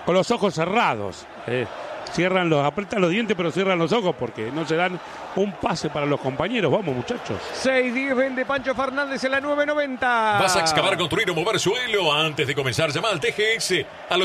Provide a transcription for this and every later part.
con los ojos cerrados. Apretan los dientes, pero cierran los ojos porque no se dan un pase para los compañeros. Vamos, muchachos. 6-10 vende Pancho Fernández en la 9.90. ¿Vas a excavar, construir o mover suelo? Antes de comenzar, llama al TGS al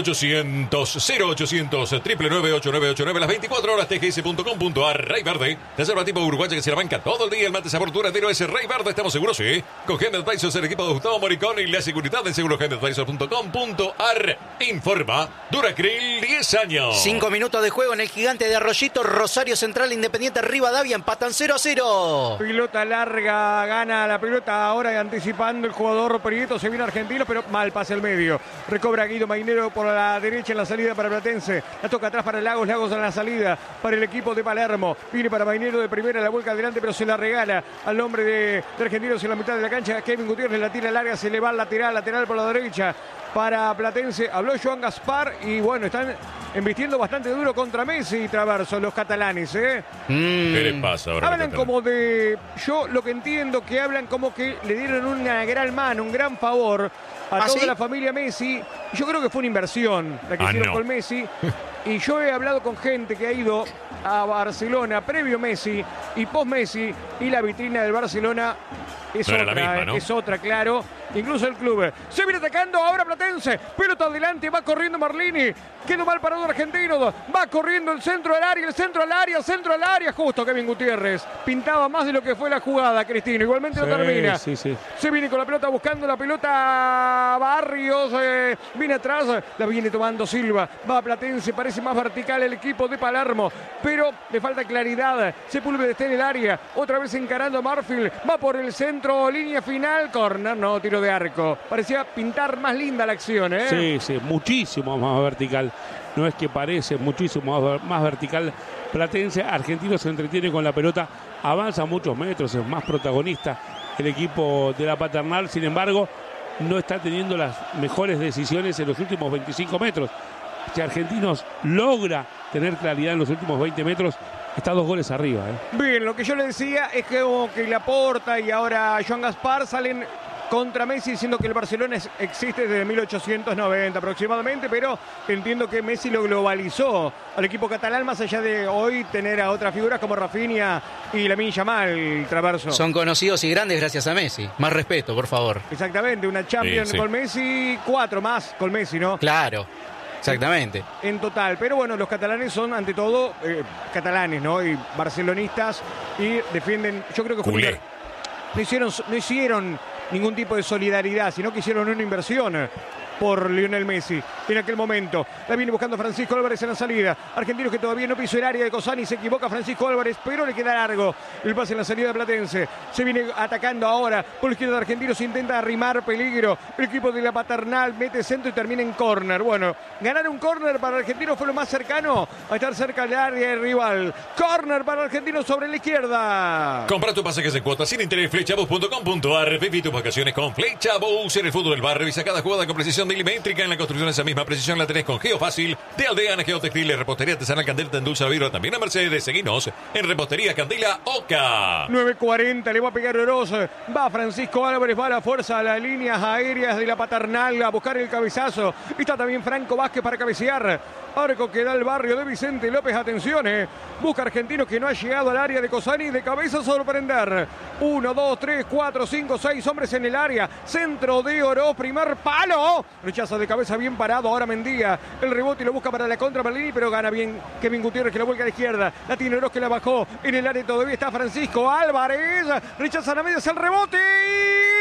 800-0800 999-8989 las 24 horas tgs.com.ar. Rey Verde, reserva tipo uruguaya que se la banca todo el día. El mate sabor duradero es Rey Verde, estamos seguros, ¿sí? Con Henry Advisors, el equipo de Gustavo Moricón y la seguridad en segurohenryadvisors.com.ar. Informa, Duracril, 10 años. 5 minutos de juego en el Gigante de Arroyito. Rosario Central, Independiente Rivadavia, empatan 0-0. Pelota larga, gana la pelota ahora anticipando el jugador Prieto. Se viene Argentino, pero mal pase al medio. Recobra Guido Mainero por la derecha en la salida para Platense. La toca atrás para Lagos, Lagos en la salida para el equipo de Palermo. Viene para Mainero de primera, la vuelca adelante, pero se la regala al hombre de Argentinos en la mitad de la cancha. Kevin Gutiérrez la tira larga, se le va al lateral por la derecha para Platense. Habló Joan Gaspar y bueno, están embistiendo bastante duro contra Messi y Traverso los catalanes. ¿Qué les pasa ahora? Hablan como de... Yo lo que entiendo que hablan como que le dieron una gran mano, un gran favor a toda la familia Messi. Yo creo que fue una inversión la que hicieron con Messi. Y yo he hablado con gente que ha ido a Barcelona previo Messi y post Messi, y la vitrina del Barcelona es no otra, misma, ¿no? Es otra, claro. Incluso el club se viene atacando ahora Platense, pelota adelante, va corriendo Marlini, quedó mal parado argentino, va corriendo el centro al área, centro al área, justo Kevin Gutiérrez, pintaba más de lo que fue la jugada, Cristino, igualmente no termina, se viene con la pelota, buscando la pelota Barrios, viene atrás, la viene tomando Silva, va a Platense, parece más vertical el equipo de Palermo, pero le falta claridad, Sepúlveda está en el área, otra vez encarando a Marfield, va por el centro, línea final, corner, no, tiro de arco. Parecía pintar más linda la acción, ¿eh? Sí, muchísimo más vertical. No es que parece, muchísimo más vertical. Platense, Argentino se entretiene con la pelota, avanza muchos metros, es más protagonista el equipo de la Paternal. Sin embargo, no está teniendo las mejores decisiones en los últimos 25 metros. Si Argentinos logra tener claridad en los últimos 20 metros, está 2 goles arriba. Bien, lo que yo le decía es que Laporta y ahora Joan Gaspar salen contra Messi diciendo que el Barcelona existe desde 1890 aproximadamente, pero entiendo que Messi lo globalizó al equipo catalán, más allá de hoy tener a otras figuras como Rafinha y Lamine Yamal, Traverso. Son conocidos y grandes gracias a Messi. Más respeto, por favor. Exactamente, una Champions con Messi, 4 más con Messi, ¿no? Claro. Exactamente. En total, pero bueno, los catalanes son ante todo catalanes, ¿no? Y barcelonistas y defienden, yo creo que no hicieron ningún tipo de solidaridad, sino que hicieron una inversión por Lionel Messi en aquel momento. La viene buscando Francisco Álvarez en la salida. Argentinos que todavía no pisó el área de Cosani. Se equivoca Francisco Álvarez, pero le queda largo el pase en la salida de Platense. Se viene atacando ahora por la izquierda de Argentinos. Intenta arrimar peligro. El equipo de la Paternal mete centro y termina en córner. Bueno, ganar un córner para Argentinos fue lo más cercano a estar cerca del área del rival. Córner para Argentinos sobre la izquierda. Compra tu pasajes en cuotas sin interés. Flechabus.com.ar. Viví tus vacaciones con Flechabus. En el fútbol del bar, revisa cada jugada con precisión milimétrica. En la construcción esa misma precisión la tenés con Geofácil de Aldeana Geotextiles, Repostería Artesanal Candela, te endulza la vidrio también a Mercedes. Seguinos en Repostería Candela Oca. 9:40, le va a pegar Oroz, va Francisco Álvarez, va a la fuerza a las líneas aéreas de la Paternal a buscar el cabezazo. Está también Franco Vázquez para cabecear. Arco que da el barrio de Vicente López, atención, busca Argentino que no ha llegado al área de Cosani, de cabeza sorprender. 1, 2, 3, 4, 5, 6 hombres en el área. Centro de Oroz, primer palo. Rechaza de cabeza bien parado, ahora Mendía. El rebote y lo busca para la contra Berlini, pero gana bien Kevin Gutiérrez que la vuelca a la izquierda. La tiene Oroz que la bajó. En el área todavía está Francisco Álvarez. Rechaza a medias el rebote.